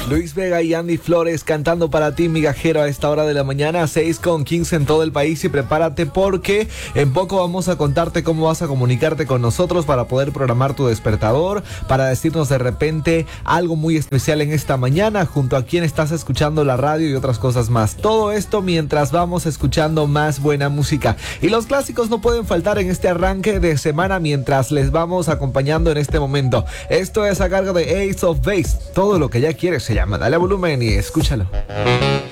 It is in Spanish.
Luis Vega y Andy Flores cantando para ti, migajero, a esta hora de la mañana, 6:15 en todo el país. Y prepárate porque en poco vamos a contarte cómo vas a comunicarte con nosotros para poder programar tu despertador, para decirnos de repente algo muy especial en esta mañana, junto a quien estás escuchando la radio y otras cosas más. Todo esto mientras vamos escuchando más buena música. Y los clásicos no pueden faltar en este arranque de semana mientras les vamos acompañando en este momento. Esto es a cargo de Ace of Base. Todo lo que ya quieres se llama. Dale a volumen y escúchalo.